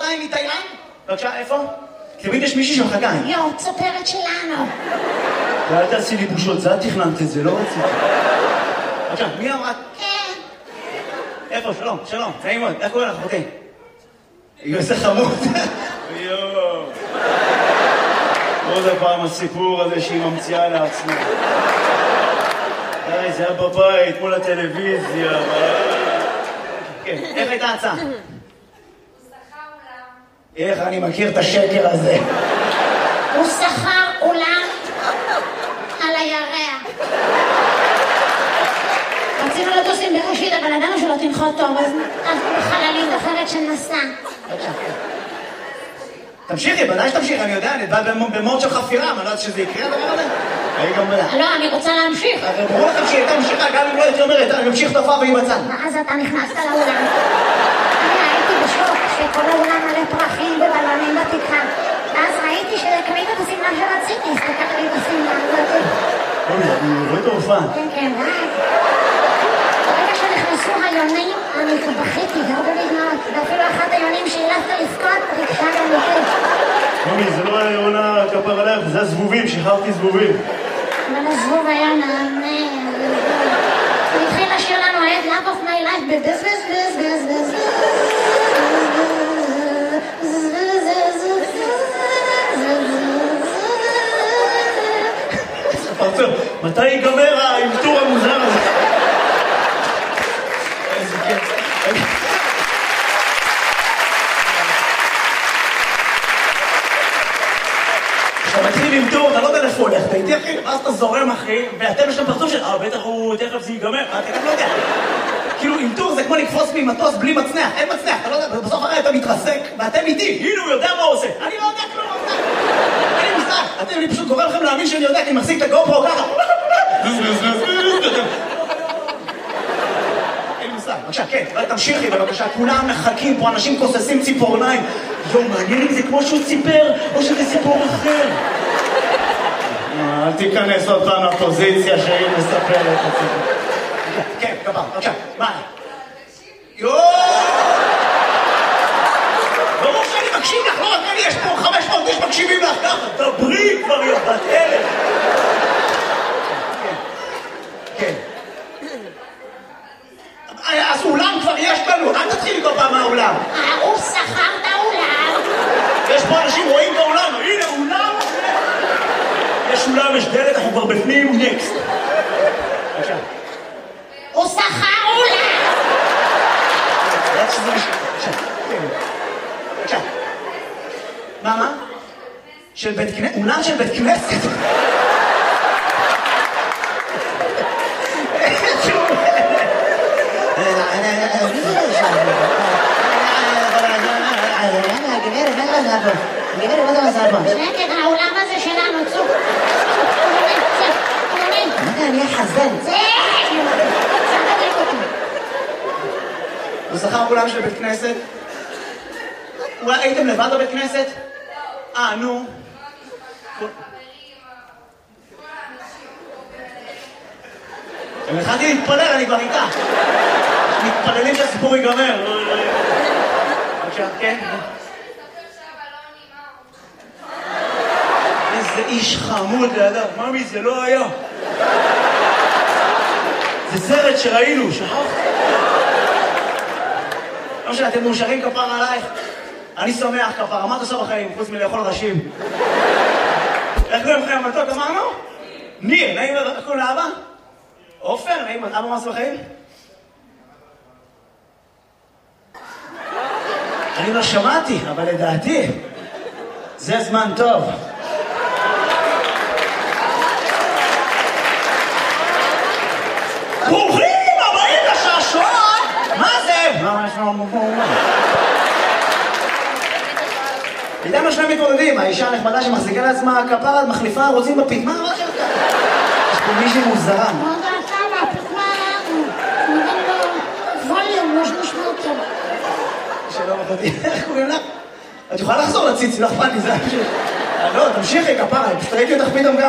אליי מתאילנד? בבקשה, איפה? תמיד יש מישהי שמחכה. יואו, צופרת שלנו. ואל תעשי לי בושות, זה את תכננת את זה, לא רציתי. בבקשה, מי אמרת? כן. איפה? שלום, שלום, נעים מאוד, איך קוראים לך, אחותי? איזה חמוד. יואו. עוד הפעם הסיפור הזה שהיא ממציאה לעצמה. די, זה היה בבית, מול הטלוויזיה. כן, איך הייתה ההצעה? הוא שכר אולם. איך אני מכיר את השקר הזה? הוא שכר אולם על הירח. רצינו לטוס עם בראשית, אבל ידענו שלא תנחות טוב, אז בחללית אחרת שנסע. תמשיכי, ודאי שתמשיכי, אני יודע, אני בא במוד של חפירה, אני לא יודעת שזה יקרה הדבר הזה. לא, אני רוצה להמשיך. ברור לכם שהיא הייתה ממשיכה, גם אם לא הייתי אומרת, אני ממשיך תופעה והיא בצד. ואז אתה נכנסת לאולם. אני הייתי בשוק שכל האולם מלא פרחים ובלונים בתקרה. ואז ראיתי שקנית את השמלה שרציתי, הסתכלתי את השמלה הזאת. אני רואה את ההופעה. כן, כן, ברגע שנכנסו היונים, אני בכיתי, הרבה בדמעות, ואפילו אחת היונים שהילפת לבכות, ריגשה גם אותי. מומי, זה לא היה יונה כפר עליך, זה הזבובים, שחררתי זבובים. אבל הזבוב היה נענה. הוא התחיל לשיר לנו את Love of my life בבז בז בז בז בז פרצוף, מתי ייגמר האלתור המוזר הזה? איזה כיף. כשאתה מתחיל עם טור, אתה לא יודע איפה הולך, אתה איתי אחי, ואז אתה זורם אחי, ואתם יש להם פרצוף של, בטח הוא, תכף זה ייגמר, אתה גם לא יודע. כאילו עם טור זה כמו לקפוץ ממטוס בלי מצנח, אין מצנח, אתה לא יודע, בסוף הרי אתה מתרסק, ואתם איתי, הנה הוא יודע מה הוא עושה. אני לא יודע כלום, אני מושג, אני פשוט גורם לכם להאמין שאני יודע, כי אני מחזיק את הגופרו ככה. אין מושג, בבקשה, כן, תמשיכי בבקשה, כולם מחכים פה, אנשים כוססים ציפורניים. יום, מעניין אם זה כמו שהוא ציפר, או שזה סיפור אחר. אל תיכנס עוד פעם לפוזיציה שהיא מספרת את זה. כן, גבר, בבקשה, מה? יואו! ברור שאני מקשיב לך, לא רק אני, יש פה 500 איש מקשיבים לך ככה, דברי כבר יא בת אלף. כן. אז אולם כבר יש לנו, אל תתחיל איתו פעם מהאולם. הוא שכר את האולם. יש פה אנשים רואים באולם, הנה אולם. יש אולם, יש דלת, אנחנו כבר בפנים, נקסט. בבקשה. הוא שכר אולם. בבקשה. מה? של בית כנסת? אולם של בית כנסת? שקט, העולם הזה שלנו, צוק. אני אחזן. הוא שכר אולם של בית כנסת? הייתם לבד בבית כנסת? נו. אני התחלתי להתפלל, אני כבר איתה. מתפללים שהסיפור ייגמר. בבקשה, כן? איזה איש חמוד לידיו, ממי זה לא היה. זה סרט שראינו, שכחת? לא משנה, אתם מאושרים כפר עלייך? אני שמח כפר, מה אתה עושה בחיים, חוץ מלאכול ראשים? איך קוראים לכם המתוק, אמרנו? ניר, נעים, איך קוראים לאבא? עופר, נעים, אבא מה עושה בחיים? אני לא שמעתי, אבל לדעתי, זה זמן טוב. ברוכים הבאים לשעשועון! מה זה? איתם יש להם מתמודדים, האישה הנחמדה שמחזיקה לעצמה כפרה, מחליפה רוצים בפית, מה הראש שלך? יש פה מישהי מוזרה. מה דעתה מהפתמה? נראה לו ווליום, יש משמעות טוב. שלום אחותי, איך קוראים לך? את יכולה לחזור לציץ, לא אכפת לי, זה פשוט. לא, תמשיכי כפרה, פשוט ראיתי אותך פתאום גם.